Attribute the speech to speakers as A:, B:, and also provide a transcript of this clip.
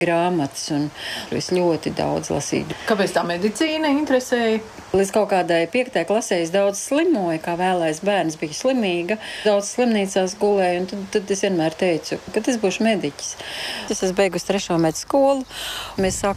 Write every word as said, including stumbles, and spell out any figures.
A: grāmatas, un es ļoti daudz lasīju.
B: Kāpēc tā medicīna interesēja?
A: Līdz kaut kādai piektajai klasē es daudz slimoju, kā vēlais bērns bija slimīga. Daudz slimnīcās gulēju, un tad, tad es vienmēr teicu, ka es būšu mediķis. Es esmu beigusi trešo medskolu. Mēs sākām